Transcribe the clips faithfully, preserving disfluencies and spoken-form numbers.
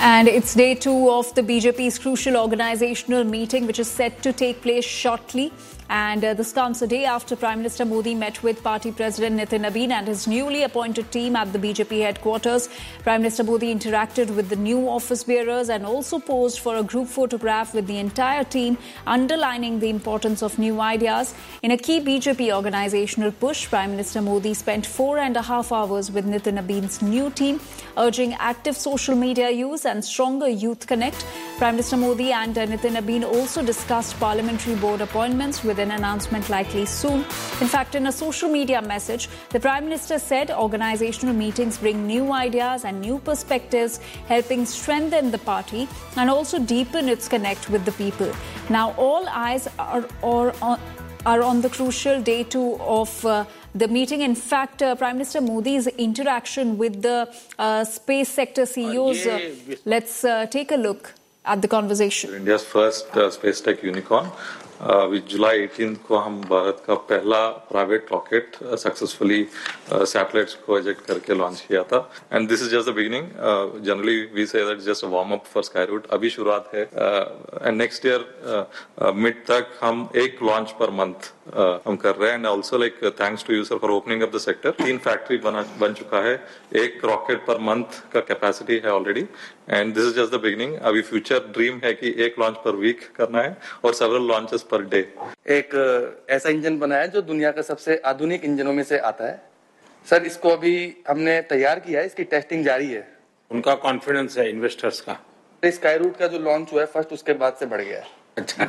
And it's day two of the B J P's crucial organizational meeting, which is set to take place shortly. And uh, this comes a day after Prime Minister Modi met with party President Nitin Nabin and his newly appointed team at the B J P headquarters. Prime Minister Modi interacted with the new office bearers and also posed for a group photograph with the entire team, underlining the importance of new ideas. In a key B J P organizational push, Prime Minister Modi spent four and a half hours with Nitin Nabin's new team, urging active social media use and stronger youth connect. Prime Minister Modi and uh, Nitin Nabin also discussed parliamentary board appointments with an announcement likely soon. In fact, in a social media message, the Prime Minister said organizational meetings bring new ideas and new perspectives, helping strengthen the party and also deepen its connect with the people. Now, all eyes are, are, are on the crucial day two of uh, the meeting. In fact, uh, Prime Minister Modi's interaction with the uh, space sector C E Os, uh, let's uh, take a look at the conversation. India's first uh, space tech unicorn. Uh, with July eighteenth को हम भारत का पहला private rocket successfully satellites को exact करके launch किया था. And this is just the beginning. Generally we say that just a warm up for sky root. अभी शुरुआत है. एंड नेक्स्ट ईयर मिड तक हम एक लॉन्च पर मंथ हम कर रहे हैं. And also like thanks to you sir for opening up the sector. तीन फैक्ट्री बना बन चुका है. एक रॉकेट पर मंथ का कैपेसिटी है already. And this is just the beginning. अभी फ्यूचर ड्रीम है कि एक लॉन्च पर वीक करना है और सेवरल लॉन्चेस पर डे. एक ऐसा इंजन बनाया जो दुनिया का सबसे आधुनिक इंजनों में से आता है. सर, इसको अभी हमने तैयार किया है, इसकी टेस्टिंग जारी है. उनका कॉन्फिडेंस है इन्वेस्टर्स का. स्काई रूट का जो लॉन्च हुआ है फर्स्ट, उसके बाद से बढ़ गया है. अच्छा.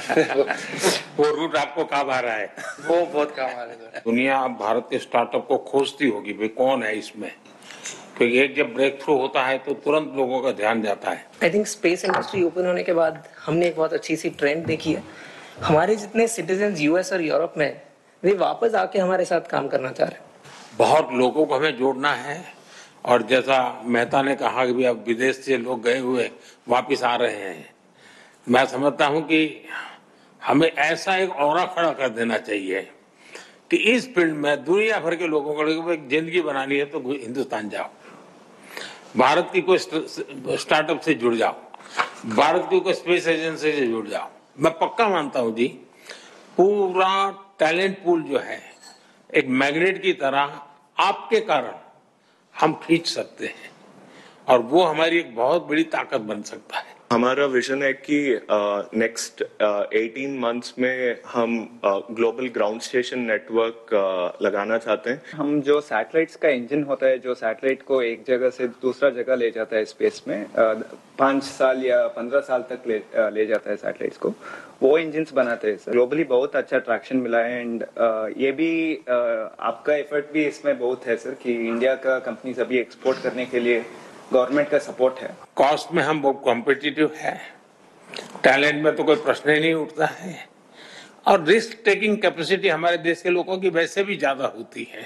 वो रूट आपको काम आ रहा है. वो बहुत काम आ रहा है. दुनिया अब भारत के स्टार्टअप को खोजती होगी, भाई कौन है इसमें, क्योंकि एक जब ब्रेक थ्रू होता है तो तुरंत लोगों का ध्यान जाता है. I think space industry open होने के बाद हमने एक बहुत अच्छी सी ट्रेंड देखी है. हमारे जितने सिटीजन यूएस और यूरोप में, वे वापस आके हमारे साथ काम करना चाह रहे हैं. बहुत लोगों को हमें जोड़ना है. और जैसा मेहता ने कहा कि अब विदेश से लोग गए हुए वापस आ रहे हैं, मैं समझता हूं कि हमें ऐसा एक ऑरा खड़ा कर देना चाहिए कि इस फील्ड में दुनिया भर के लोगों को एक जिंदगी बनानी है तो हिंदुस्तान जाओ, भारत की कोई स्टार्टअप से जुड़ जाओ, भारत की कोई स्पेस एजेंसी से जुड़ जाओ. मैं पक्का मानता हूं जी, पूरा टैलेंट पूल जो है एक मैग्नेट की तरह आपके कारण हम खींच सकते हैं और वो हमारी एक बहुत बड़ी ताकत बन सकता है. हमारा विजन है कि नेक्स्ट एटीन मंथ्स में हम ग्लोबल ग्राउंड स्टेशन नेटवर्क लगाना चाहते हैं. हम जो सैटेलाइट्स का इंजन होता है, जो सैटेलाइट को एक जगह से दूसरा जगह ले जाता है स्पेस में, पाँच साल या पंद्रह साल तक ले, ले जाता है सैटेलाइट्स को, वो इंजन्स बनाते हैं सर. ग्लोबली बहुत अच्छा ट्रैक्शन मिला है. एंड ये भी आपका एफर्ट भी इसमें बहुत है सर, कि इंडिया का कंपनीज अभी एक्सपोर्ट करने के लिए गवर्नमेंट का सपोर्ट है. कॉस्ट में हम बहुत कॉम्पिटिटिव है, टैलेंट में तो कोई प्रश्न ही नहीं उठता है, और रिस्क टेकिंग कैपेसिटी हमारे देश के लोगों की वैसे भी ज्यादा होती है,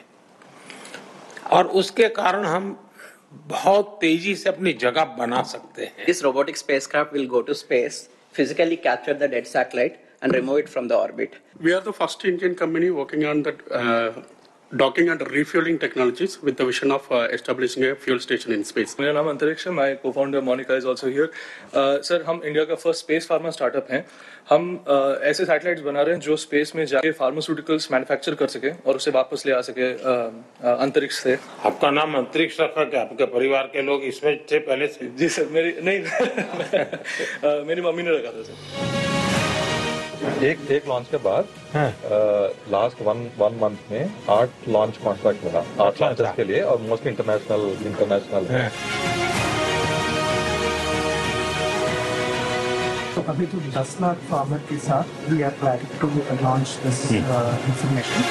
और उसके कारण हम बहुत तेजी से अपनी जगह बना सकते हैं. This robotic spacecraft will go to space, physically capture the dead satellite and remove it from the orbit. We are the first Indian company working on that uh, docking and refueling technologies with the vision of uh, establishing a fuel station in space. मेरा नाम अंतरिक्ष है. My co-founder Monica is also here. Sir uh, हम India का first space pharma startup हैं. हम uh, ऐसे satellites बना रहे हैं जो स्पेस में जाके फार्मास्यूटिकल्स मैन्युफैक्चर कर सके और उसे वापस ले आ सके uh, uh, अंतरिक्ष से. आपका नाम अंतरिक्ष रखा क्या? आपके परिवार के लोग इसमें थे पहले से? जी सर, मेरी नहीं uh, मेरी मम्मी ने रखा था सर. एक एक लॉन्च के बाद लास्ट वन वन मंथ में आठ लॉन्च कॉन्ट्रैक्ट मिला, आठ लॉन्चेस के लिए, और मोस्टली इंटरनेशनल इंटरनेशनल है. तो अभी तो दस लाख फार्मर के साथ we are planning to launch this information.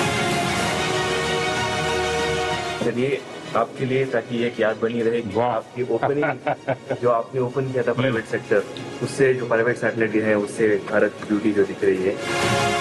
चलिए आपके लिए, ताकि ये याद बनी रहे कि आपकी ओपनिंग जो आपने ओपन किया था प्राइवेट सेक्टर, उससे जो प्राइवेट सैटेलाइट है उससे भारत की ब्यूटी जो दिख रही है.